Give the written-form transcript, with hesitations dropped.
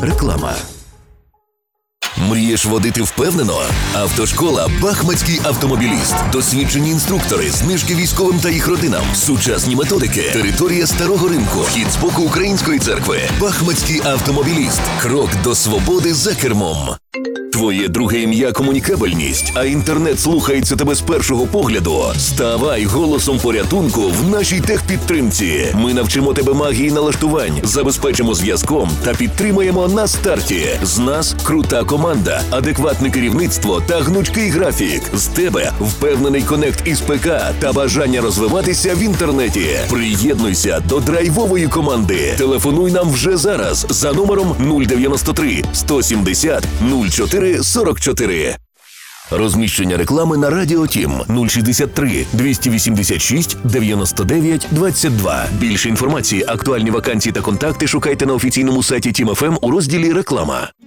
Реклама. Мрієш водити впевнено? Автошкола «Бахмацький автомобіліст». Досвідчені інструктори, знижки військовим та їх родинам, сучасні методики, територія Старого Ринку, вхід з боку Української церкви. «Бахмацький автомобіліст». Крок до свободи за кермом. Твоє друге ім'я – комунікабельність, а інтернет слухається тебе з першого погляду? Ставай голосом порятунку в нашій техпідтримці. Ми навчимо тебе магії налаштувань, забезпечимо зв'язком та підтримаємо на старті. З нас крута команда, адекватне керівництво та гнучкий графік. З тебе впевнений конект із ПК та бажання розвиватися в інтернеті. Приєднуйся до драйвової команди. Телефонуй нам вже зараз за номером 093 170 04 44. Розміщення реклами на Радіо Тім 063 286 99 22. Більше інформації, актуальні вакансії та контакти шукайте на офіційному сайті Тім ФМ у розділі «Реклама».